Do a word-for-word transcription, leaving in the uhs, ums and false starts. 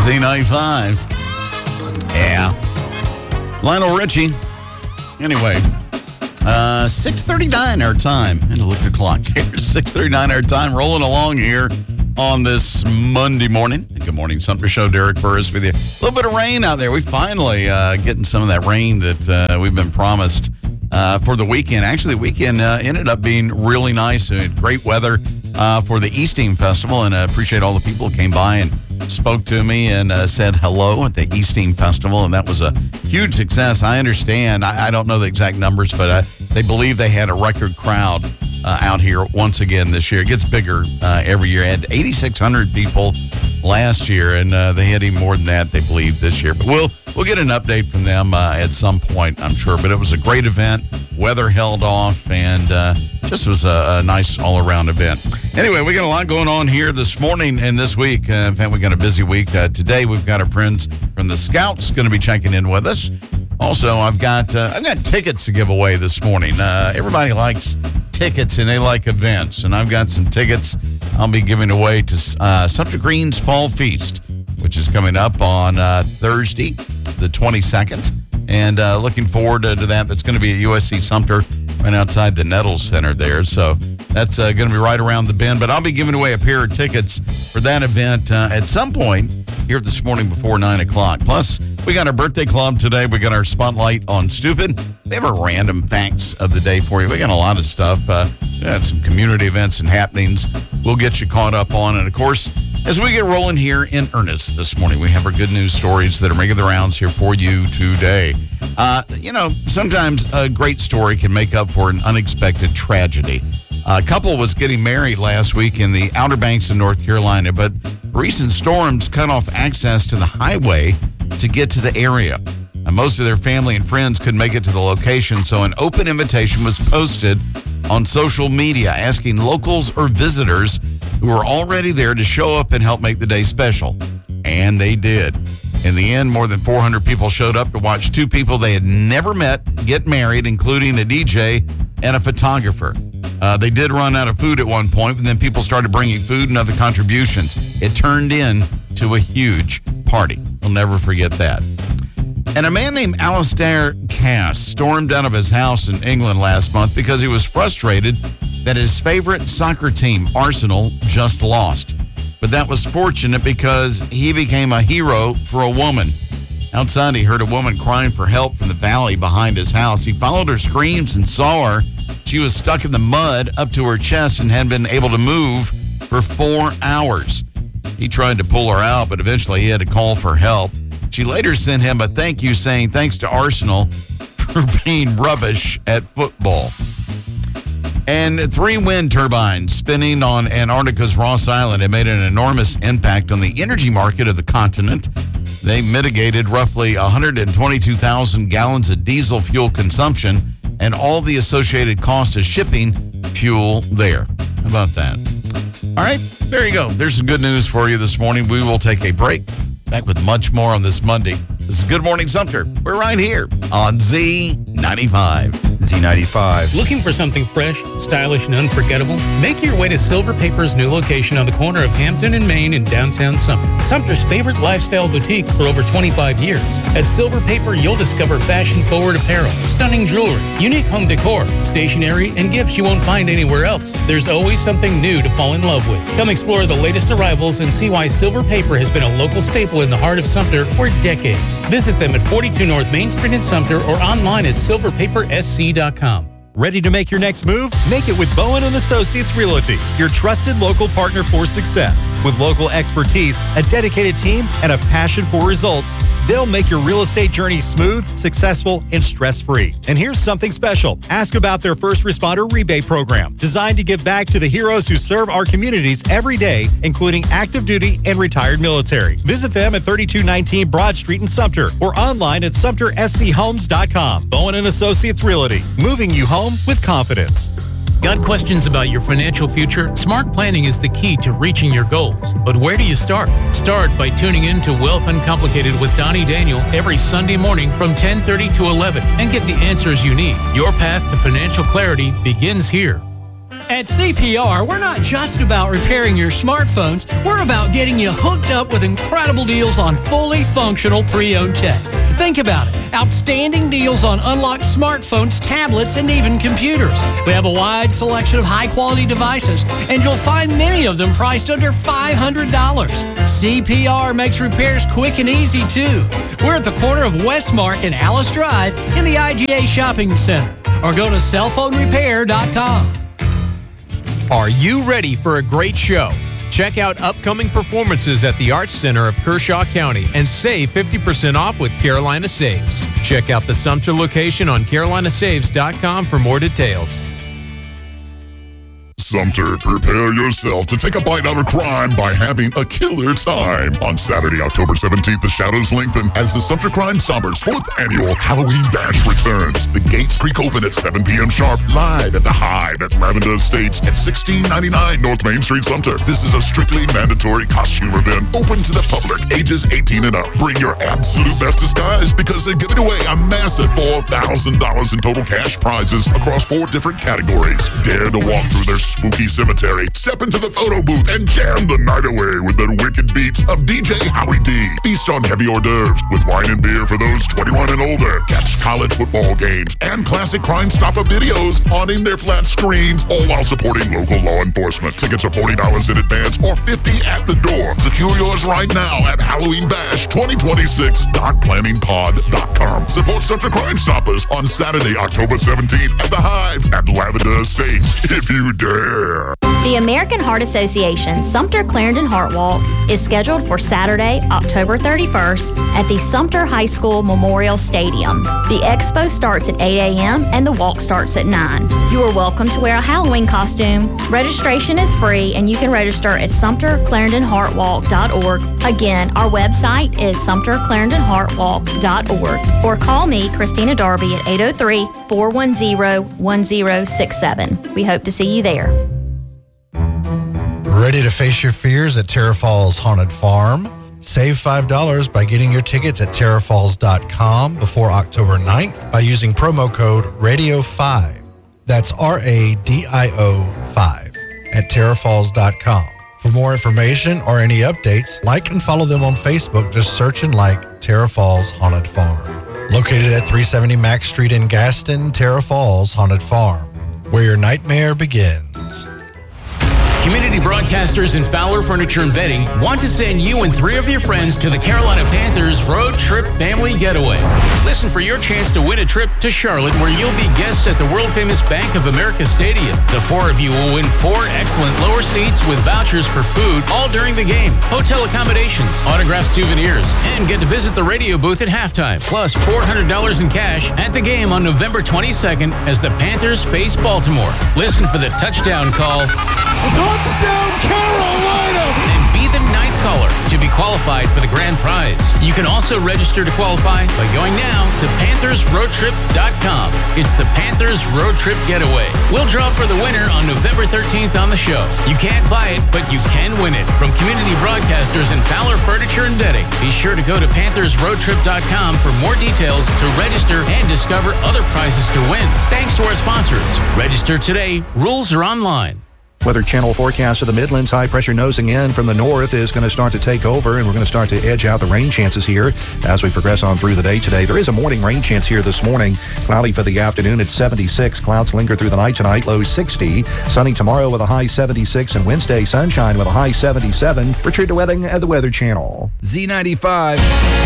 Z ninety-five. Yeah. Lionel Richie. Anyway, uh, six thirty-nine our time. And look at the clock here. six thirty-nine our time. Rolling along here on this Monday morning. Good morning, Sumter Show. Derek Burris with you. A little bit of rain out there. We finally uh, getting some of that rain that uh, we've been promised uh, for the weekend. Actually, the weekend uh, ended up being really nice. We had great weather uh, for the Easting Festival, and I uh, appreciate all the people who came by and spoke to me and uh, said hello at the Easting Festival, and that was a huge success. I understand. I, I don't know the exact numbers, but uh, they believe they had a record crowd uh, out here once again this year. It gets bigger uh, every year. It had eighty-six hundred people last year, and uh, they had even more than that, they believe, this year. But we'll we'll get an update from them uh, at some point, I'm sure. But it was a great event. Weather held off, and uh, just was a, a nice all-around event. Anyway, we got a lot going on here this morning and this week. Uh, in fact, we got a busy week. Uh, today, we've got our friends from the Scouts going to be checking in with us. Also, I've got uh, I've got tickets to give away this morning. Uh, everybody likes tickets and they like events, and I've got some tickets I'll be giving away to uh, Sumter Green's Fall Feast, which is coming up on uh, Thursday, the twenty-second. And uh, looking forward to, to that. That's going to be at U S C Sumter, right outside the Nettles Center there. So that's uh, going to be right around the bend. But I'll be giving away a pair of tickets for that event uh, at some point here this morning before nine o'clock. Plus, we got our birthday club today. We got our spotlight on Stupid. We have our random facts of the day for you. We got a lot of stuff. Uh, we got some community events and happenings we'll get you caught up on. And, of course, as we get rolling here in earnest this morning, we have our good news stories that are making the rounds here for you today. Uh, you know, sometimes a great story can make up for an unexpected tragedy. A couple was getting married last week in the Outer Banks of North Carolina, but recent storms cut off access to the highway to get to the area. And most of their family and friends couldn't make it to the location, so an open invitation was posted on social media asking locals or visitors who were already there to show up and help make the day special. And they did. In the end, more than four hundred people showed up to watch two people they had never met get married, including a D J and a photographer. Uh, they did run out of food at one point, but then people started bringing food and other contributions. It turned into a huge party. We'll never forget that. And a man named Alistair Cass stormed out of his house in England last month because he was frustrated that his favorite soccer team, Arsenal, just lost. But that was fortunate because he became a hero for a woman. Outside, he heard a woman crying for help from the valley behind his house. He followed her screams and saw her. She was stuck in the mud up to her chest and hadn't been able to move for four hours. He tried to pull her out, but eventually he had to call for help. She later sent him a thank you saying thanks to Arsenal for being rubbish at football. And three wind turbines spinning on Antarctica's Ross Island have made an enormous impact on the energy market of the continent. They mitigated roughly one hundred twenty-two thousand gallons of diesel fuel consumption and all the associated cost of shipping fuel there. How about that? All right, there you go. There's some good news for you this morning. We will take a break. Back with much more on this Monday. This is Good Morning Sumter. We're right here on Z ninety-five. Z ninety-five. Looking for something fresh, stylish, and unforgettable? Make your way to Silver Paper's new location on the corner of Hampton and Main in downtown Sumter. Sumter's favorite lifestyle boutique for over twenty-five years. At Silver Paper, you'll discover fashion-forward apparel, stunning jewelry, unique home decor, stationery, and gifts you won't find anywhere else. There's always something new to fall in love with. Come explore the latest arrivals and see why Silver Paper has been a local staple in the heart of Sumter for decades. Visit them at forty-two North Main Street in Sumter or online at silver paper s c dot com. Ready to make your next move? Make it with Bowen and Associates Realty, your trusted local partner for success. With local expertise, a dedicated team, and a passion for results, they'll make your real estate journey smooth, successful, and stress-free. And here's something special. Ask about their first responder rebate program, designed to give back to the heroes who serve our communities every day, including active duty and retired military. Visit them at thirty-two nineteen Broad Street in Sumter or online at sumter s c homes dot com. Bowen and Associates Realty, moving you home with confidence. Got questions about your financial future? Smart planning is the key to reaching your goals. But where do you start? Start by tuning in to Wealth Uncomplicated with Donnie Daniel every Sunday morning from ten thirty to eleven and get the answers you need. Your path to financial clarity begins here. At C P R, we're not just about repairing your smartphones, we're about getting you hooked up with incredible deals on fully functional pre-owned tech. Think about it. Outstanding deals on unlocked smartphones, tablets, and even computers. We have a wide selection of high-quality devices, and you'll find many of them priced under five hundred dollars. C P R makes repairs quick and easy, too. We're at the corner of Westmark and Alice Drive in the I G A Shopping Center. Or go to cell phone repair dot com. Are you ready for a great show? Check out upcoming performances at the Arts Center of Kershaw County and save fifty percent off with Carolina Saves. Check out the Sumter location on carolina saves dot com for more details. Sumter, prepare yourself to take a bite out of crime by having a killer time. On Saturday, October seventeenth, the shadows lengthen as the Sumter Crime Stoppers' fourth annual Halloween Bash returns. The gates creak open at seven p.m. sharp, live at the Hive at Lavender Estates at sixteen ninety-nine North Main Street, Sumter. This is a strictly mandatory costume event open to the public, ages eighteen and up. Bring your absolute best disguise because they're giving away a massive four thousand dollars in total cash prizes across four different categories. Dare to walk through their spooky cemetery, step into the photo booth, and jam the night away with the wicked beats of D J Howie D. Feast on heavy hors d'oeuvres with wine and beer for those twenty-one and older. Catch college football games and classic Crime Stopper videos haunting their flat screens, all while supporting local law enforcement. Tickets are forty dollars in advance or fifty dollars at the door. Secure yours right now at Halloween Bash twenty twenty-six dot planning pod dot com. Support Sumter Crime Stoppers on Saturday, October seventeenth at the Hive at Lavender Estates, if you dare. The American Heart Association Sumter Clarendon Heart Walk is scheduled for Saturday, October thirty-first at the Sumter High School Memorial Stadium. The expo starts at eight a.m. and the walk starts at nine. You are welcome to wear a Halloween costume. Registration is free and you can register at sumter clarendon heart walk dot org. Again, our website is sumter clarendon heart walk dot org or call me, Christina Darby, at eight oh three, four one zero, one zero six seven. We hope to see you there. Ready to face your fears at Terra Falls Haunted Farm? Save five dollars by getting your tickets at terra falls dot com before October ninth by using promo code radio five. That's R A D I O five at terra falls dot com. For more information or any updates, like and follow them on Facebook. Just search and like Terra Falls Haunted Farm. Located at three seventy Mack Street in Gaston, Terra Falls Haunted Farm, where your nightmare begins. Community broadcasters in Fowler Furniture and Bedding want to send you and three of your friends to the Carolina Panthers Road Trip Family Getaway. Listen for your chance to win a trip to Charlotte, where you'll be guests at the world-famous Bank of America Stadium. The four of you will win four excellent lower seats with vouchers for food all during the game, hotel accommodations, autographed souvenirs, and get to visit the radio booth at halftime, plus four hundred dollars in cash at the game on November twenty-second as the Panthers face Baltimore. Listen for the touchdown call. Touchdown, Carolina! And be the ninth caller to be qualified for the grand prize. You can also register to qualify by going now to panthers road trip dot com. It's the Panthers Road Trip Getaway. We'll draw for the winner on November thirteenth on the show. You can't buy it, but you can win it. From community broadcasters in Fowler Furniture and Bedding. Be sure to go to panthers road trip dot com for more details to register and discover other prizes to win. Thanks to our sponsors. Register today. Rules are online. Weather Channel forecast of the Midlands. High pressure nosing in from the north is going to start to take over, and we're going to start to edge out the rain chances here as we progress on through the day today. There is a morning rain chance here this morning. Cloudy for the afternoon at seventy-six. Clouds linger through the night tonight, low sixty. Sunny tomorrow with a high seventy-six, and Wednesday sunshine with a high seventy-seven. Richard DeWetting at the Weather Channel. Z ninety-five.